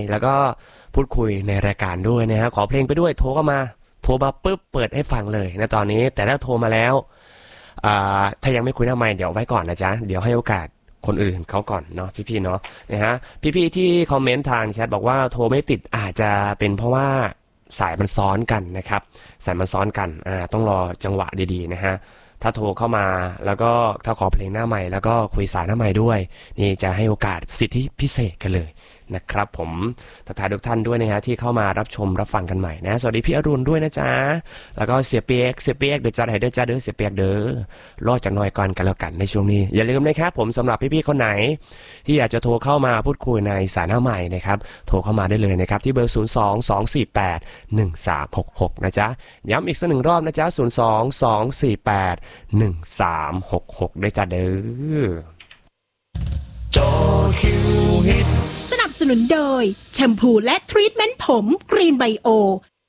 แล้วก็พูดคุยในรายการด้วยนะฮะขอเพลงไปด้วยโทรเข้ามาโทรมาปุ๊บเปิดให้ฟังเลยนะตอนนี้แต่ถ้าโทรมาแล้วถ้ายังไม่คุยหน้าไมค์เดี๋ยวไว้ก่อนนะจ๊ะเดี๋ยวให้โอกาสคนอื่นเขาก่อนเนาะพี่ๆเนาะนะฮะพี่ๆที่คอมเมนต์ทางแชทบอกว่าโทรไม่ติดอาจจะเป็นเพราะว่าสายมันซ้อนกันนะครับสายมันซ้อนกันต้องรอจังหวะดีๆนะฮะถ้าโทรเข้ามาแล้วก็ถ้าขอเพลงหน้าใหม่แล้วก็คุยสายหน้าใหม่ด้วยนี่จะให้โอกาสสิทธิพิเศษกันเลยนะครับผมทักทายทุกท่านด้วยนะฮะที่เข้ามารับชมรับฟังกันใหม่นะสวัสดีพี่อรุณด้วยนะจ๊ะแล้วก็เสียเปียกเดี๋ยวจัดให้เด้อจ้าเด้อเสียเปียกเด้อรอจากหน่อยก่อนกันแล้วกันในช่วงนี้อย่าลืมนะครับผมสำหรับพี่ๆคนไหนที่อยากจะโทรเข้ามาพูดคุยในสายหน้าใหม่นะครับโทรเข้ามาได้เลยนะครับที่เบอร์02-248-1366นะจ๊ะย้ำอีกสักหนึ่งรอบนะจ๊ะ02-248-1366ได้จ้าเด้อจอคิวฮิตสนับสนุนโดยแชมพูและทรีทเมนต์ผมกรีนไบโอ